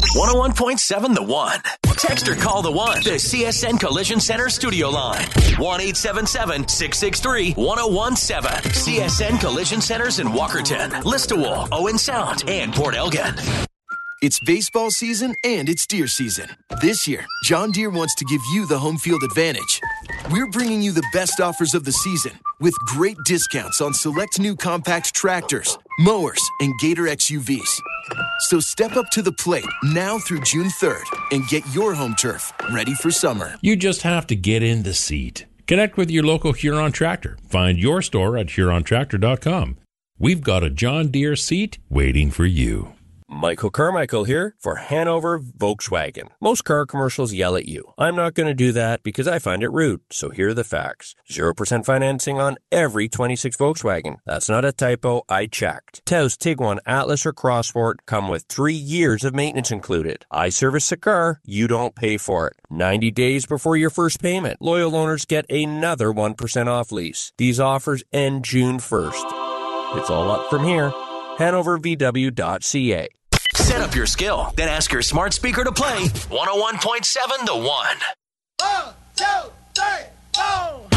101.7 The One. Text or call The One. The CSN Collision Center studio line. 1-877-663-1017. CSN Collision Centers in Walkerton, Listowel, Owen Sound, and Port Elgin. It's baseball season and it's deer season. This year, John Deere wants to give you the home field advantage. We're bringing you the best offers of the season with great discounts on select new compact tractors, mowers, and Gator XUVs. So step up to the plate now through June 3rd and get your home turf ready for summer. You just have to get in the seat. Connect with your local Huron Tractor. Find your store at HuronTractor.com. We've got a John Deere seat waiting for you. Michael Carmichael here for Hanover Volkswagen. Most car commercials yell at you. I'm not going to do that because I find it rude. So here are the facts. 0% financing on every 26 Volkswagen. That's not a typo. I checked. Taos, Tiguan, Atlas, or Crossport come with 3 years of maintenance included. I service the car. You don't pay for it. 90 days before your first payment. Loyal owners get another 1% off lease. These offers end June 1st. It's all up from here. HanoverVW.ca. Set up your skill, then ask your smart speaker to play 101.7 The One. 1, 2, 3, 4.